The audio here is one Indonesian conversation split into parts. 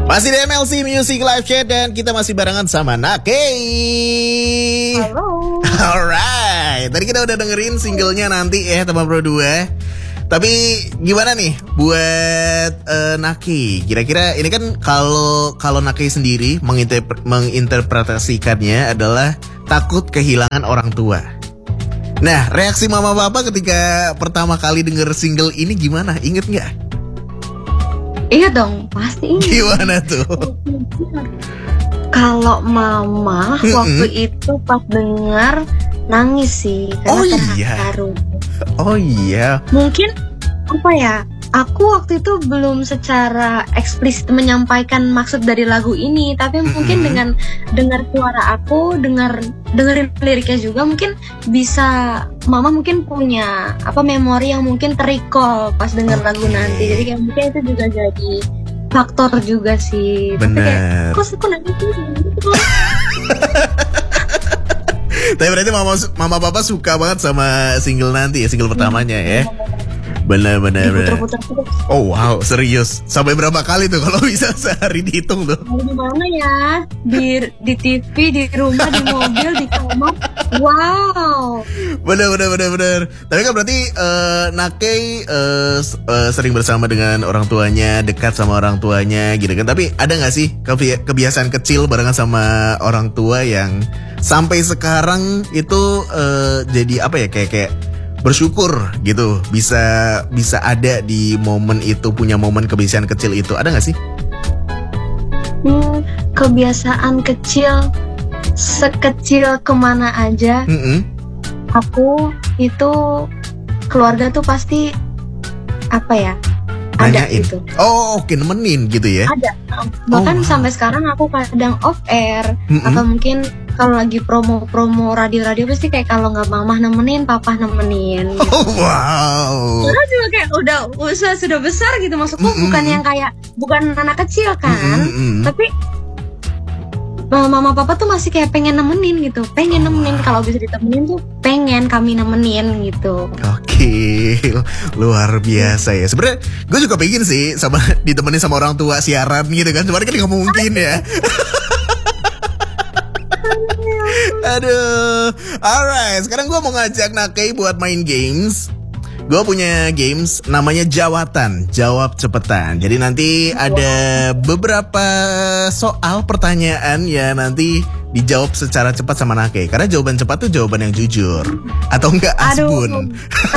Masih di MLC Music Live Chat dan kita masih barengan sama Nakei. Halo. Alright, tadi kita udah dengerin singlenya nanti ya teman Pro 2. Tapi gimana nih buat Nakei? Kira-kira ini kan kalau Nakei sendiri menginterpretasikannya adalah takut kehilangan orang tua. Nah, reaksi mama papa ketika pertama kali denger single ini gimana? Inget nggak? Iya dong, pasti ingat. Gimana tuh? Kalau mama waktu itu pas dengar nangis sih karena terharu. Oh iya. Mungkin apa ya? Aku waktu itu belum secara eksplisit menyampaikan maksud dari lagu ini, tapi mungkin dengan dengar suara aku, dengerin liriknya juga mungkin bisa mama mungkin punya memori yang mungkin terrecall pas denger lagu nanti. Jadi kayak mungkin itu juga jadi faktor juga sih. Bener. Tapi kayak kok nangis sih? Tapi berarti mama papa suka banget sama single nanti ya, single pertamanya ya. Bener. Oh wow, serius. Sampai berapa kali tuh kalau bisa sehari dihitung tuh? Di mana ya? Di TV, di rumah, di mobil, di kamar. Wow. Bener. Tapi kan berarti Nakei sering bersama dengan orang tuanya, dekat sama orang tuanya gitu kan. Tapi ada gak sih kebiasaan kecil barengan sama orang tua yang sampai sekarang itu jadi apa ya, kayak bersyukur gitu bisa ada di momen itu, punya momen kebiasaan kecil itu, ada nggak sih? Kebiasaan kecil sekecil kemana aja. Aku itu keluarga tuh pasti ada nanyain gitu. Oh oke, nemenin gitu ya. Ada. Bahkan sampai sekarang aku kadang off air atau mungkin kalau lagi promo radio pasti kayak kalau nggak mama nemenin, papa nemenin. Gitu. Oh wow. Karena juga kayak sudah besar gitu, maksudku bukan yang kayak bukan anak kecil kan, tapi mama papa tuh masih kayak pengen nemenin gitu, kalau bisa ditemenin tuh pengen kami nemenin gitu. Oke, luar biasa ya. Sebenarnya gue juga pengen sih sama ditemenin sama orang tua siaran gitu kan, cuman kan nggak mungkin ya. Aduh, alright. Sekarang gue mau ngajak Nakei buat main games. Gue punya games namanya Jawatan, jawab cepetan. Jadi nanti ada beberapa soal pertanyaan ya, nanti dijawab secara cepat sama Nakei. Karena jawaban cepat tuh jawaban yang jujur. Atau enggak asbun.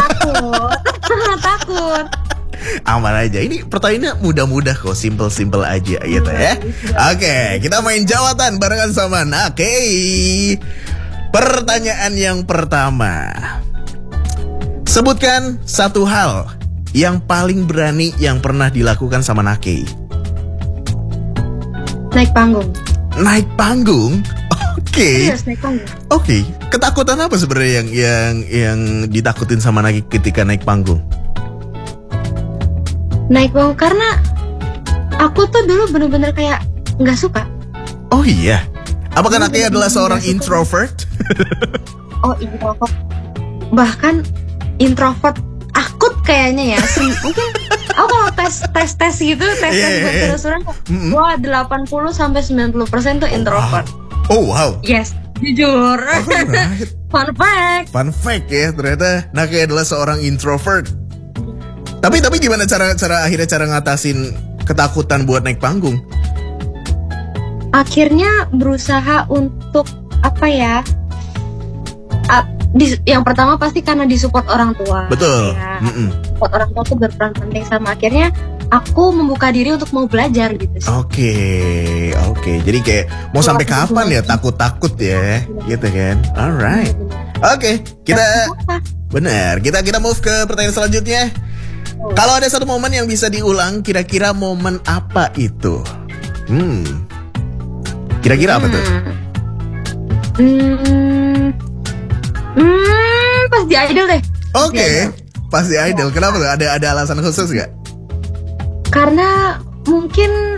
Takut. Aman aja. Ini pertanyaannya mudah-mudah kok, simple aja gitu ya. Oke, kita main Jawatan barengan sama Nakei. Pertanyaan yang pertama. Sebutkan satu hal yang paling berani yang pernah dilakukan sama Nakei. Naik panggung. Naik panggung? Oke. Yes, naik panggung. Oke. Ketakutan apa sebenarnya yang ditakutin sama Nakei ketika naik panggung? Naik panggung karena aku tuh dulu bener-bener kayak nggak suka. Oh iya. Apakah Nakei adalah seorang introvert? Oh introvert. Bahkan introvert akut kayaknya ya. Mungkin aku kalau tes gitu, tes keseluruhan, wah 80-90% tuh introvert. Oh wow. Yes, jujur. Alright. Fun fact ya, ternyata Nakei adalah seorang introvert. Tapi gimana cara ngatasin ketakutan buat naik panggung? Akhirnya berusaha untuk yang pertama pasti karena disupport orang tua. Betul. Ya, support orang tua tuh berperan penting, sama akhirnya aku membuka diri untuk mau belajar gitu sih. Oke. Jadi kayak mau sampai kapan ya takut ya, gitu kan? Alright. Oke, kita move ke pertanyaan selanjutnya. Kalau ada satu momen yang bisa diulang, kira-kira momen apa itu? Kira-kira apa tuh? Pas di Idol deh. Oke, pas di Idol. Kenapa tuh? Ada alasan khusus gak? Karena mungkin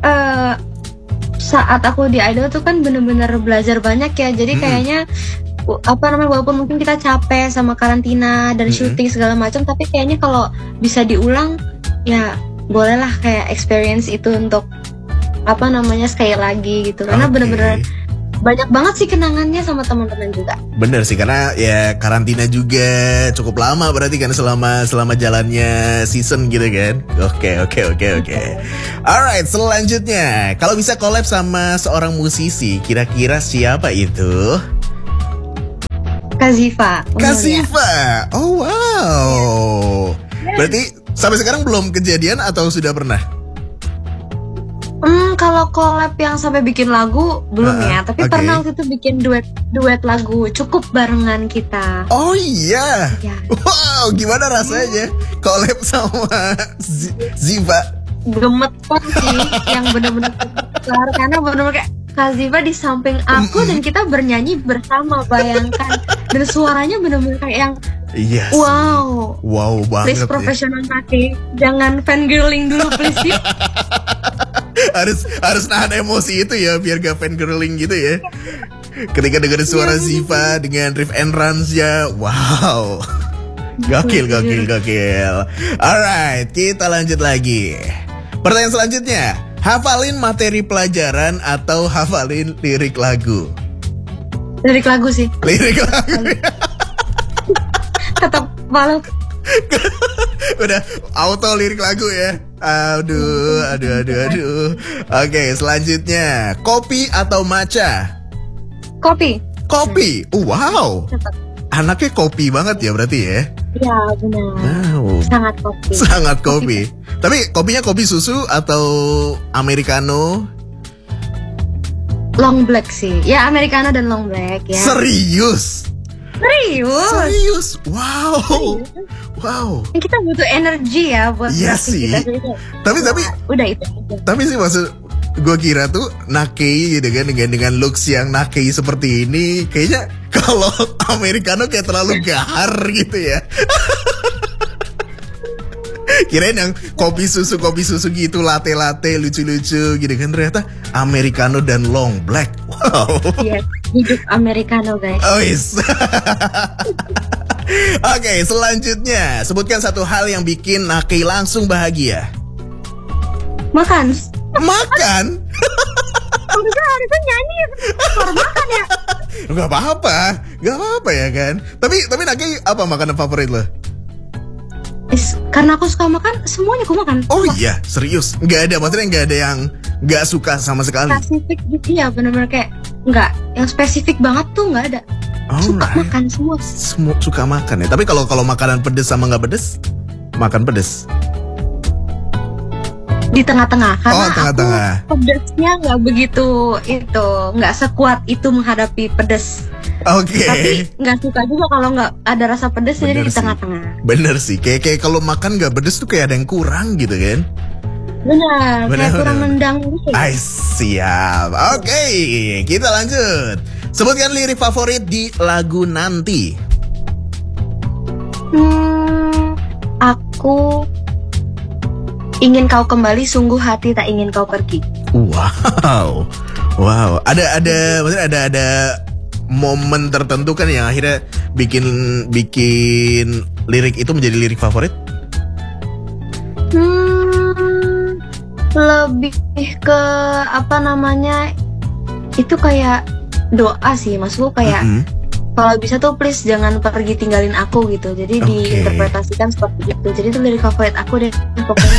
saat aku di Idol tuh kan bener-bener belajar banyak ya. Jadi kayaknya walaupun mungkin kita capek sama karantina dan syuting segala macam, tapi kayaknya kalau bisa diulang ya bolehlah kayak experience itu untuk sekali lagi gitu. Karena Oke. bener-bener banyak banget sih kenangannya sama teman-teman juga. Bener sih, karena ya karantina juga cukup lama berarti kan selama jalannya season gitu kan. Oke. Alright, selanjutnya kalau bisa collab sama seorang musisi, kira-kira siapa itu? Kak Ziva. Kak Ziva. Oh wow. Berarti sampai sekarang belum kejadian atau sudah pernah? Kalau collab yang sampai bikin lagu belum ya, tapi oke. pernah waktu itu bikin duet lagu cukup barengan kita. Oh iya. Ya. Wow, gimana rasanya collab sama Ziva? Gemeter sih, yang bener-bener besar karena bener-bener kayak Kak Ziva di samping aku dan kita bernyanyi bersama, bayangkan. Dan suaranya bener-bener kayak yang Yes. wow banget please ya. profesional kaki, jangan fangirling dulu please ya. harus nahan emosi itu ya biar gak fangirling gitu ya. Ketika dengerin suara Ziva dengan riff and runs-nya, wow. Gokil. Alright, kita lanjut lagi. Pertanyaan selanjutnya, hafalin materi pelajaran atau hafalin lirik lagu? Lirik lagu sih, Lirik lagu. tetap malu. Udah auto lirik lagu ya. Aduh. Oke, selanjutnya, kopi atau matcha? Kopi. Wow. Tetap. Anaknya kopi banget ya berarti ya. Ya benar. Wow. Sangat Kopi. kopi. Tapi kopinya kopi susu atau americano? Long black sih. Ya americano dan long black ya. Serius? Wow. Kita butuh energi ya buat Iya sih. beraktivitas itu. Tapi Udah itu. tapi sih maksud gue kira tuh nakei gitu kan dengan looks yang nakei seperti ini, kayaknya kalau americano kayak terlalu gahar gitu ya. Kirain yang kopi susu gitu, latte lucu-lucu gitu kan, ternyata americano dan long black. Wow. Iya, hidup americano guys. Oh yes. Oke, selanjutnya sebutkan satu hal yang bikin Nakei langsung bahagia. Makan. Harusnya nyanyi. Baru makan ya. Gak apa-apa ya kan. Tapi Nakei apa makanan favorit lo? Karena aku suka makan, semuanya aku makan. Oh iya, serius? Maksudnya nggak ada yang nggak suka sama sekali? Spesifik gitu ya, benar-benar kayak nggak, yang spesifik banget tuh nggak ada. Suka makan semua. Semua suka makan ya. Tapi kalau makanan pedes sama nggak pedes, makan pedes. Di tengah-tengah, karena tengah-tengah. aku pedesnya nggak begitu itu, nggak sekuat itu menghadapi pedes. Oke. Tapi nggak suka juga kalau nggak ada rasa pedes, jadi di sih. tengah-tengah. Bener sih, kayak kalau makan nggak pedes tuh kayak ada yang kurang gitu kan? Benar, kayak kurang nendang gitu. Siap. Oke, kita lanjut. Sebutkan lirik favorit di lagu Nanti. Aku ingin kau kembali, sungguh hati tak ingin kau pergi. Wow. Maksudnya ada momen tertentu kan yang akhirnya bikin lirik itu menjadi lirik favorit? Lebih ke itu kayak doa sih, maksudku kayak kalau bisa tuh please jangan pergi tinggalin aku gitu. Jadi diinterpretasikan seperti itu. Jadi itu lirik favorit aku deh pokoknya.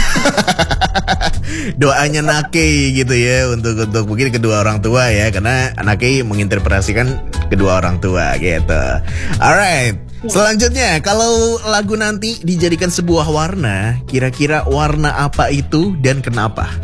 Doanya Nakei gitu ya untuk mungkin kedua orang tua ya, karena Nakei menginterpretasikan kedua orang tua gitu. Alright. Selanjutnya, kalau lagu Nanti dijadikan sebuah warna, kira-kira warna apa itu dan kenapa?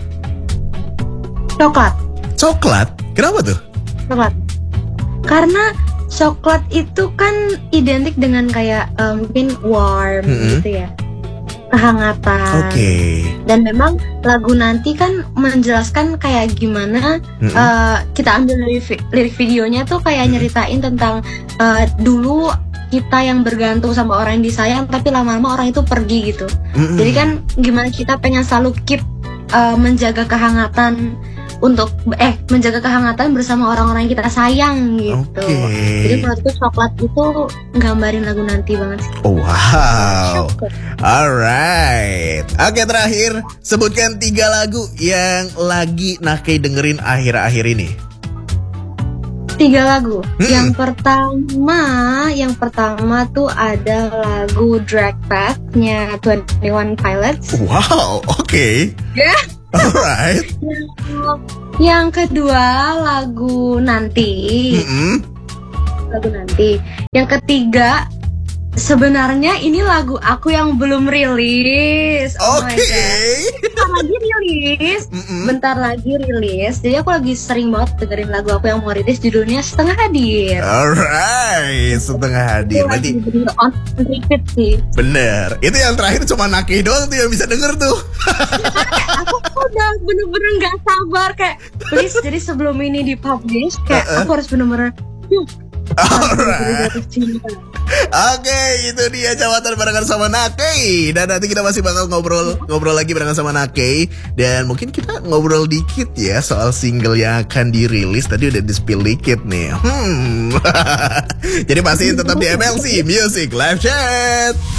Coklat? Kenapa tuh? Coklat. Karena coklat itu kan identik dengan kayak mungkin warm gitu ya, kehangatan. Dan memang lagu Nanti kan menjelaskan kayak gimana kita ambil lirik videonya tuh kayak nyeritain tentang dulu kita yang bergantung sama orang yang disayang, tapi lama-lama orang itu pergi gitu. Jadi kan gimana kita pengen selalu keep menjaga kehangatan untuk menjaga kehangatan bersama orang-orang yang kita sayang gitu. Jadi menurutku coklat itu nggambarin lagu nanti banget sih. Oh, wow. Alright. Oke, terakhir sebutkan 3 lagu yang lagi Nakei dengerin akhir-akhir ini. 3 lagu. Yang pertama tuh ada lagu Drag Path-nya 21 Pilots. Wow, oke. Yeah. Alright. Yang kedua lagu Nanti. Lagu Nanti. Yang ketiga sebenarnya ini lagu aku yang belum rilis. Oh my god. Bentar lagi rilis. Jadi aku lagi sering banget dengerin lagu aku yang mau rilis, judulnya Setengah Hadir. Alright, Setengah Hadir. Berarti on repeat sih. Bener. Itu yang terakhir cuma Nakei doang tuh yang bisa denger tuh. Aku udah bener-bener gak sabar kayak please, jadi sebelum ini dipublish kayak aku harus bener-bener Alright. Oke, itu dia jawatan barengan sama Nakei. Dan nanti kita masih bakal ngobrol lagi barengan sama Nakei. Dan mungkin kita ngobrol dikit ya soal single yang akan dirilis. Tadi udah di-spill dikit nih. Jadi pastiin tetap di MLC Music Live Chat.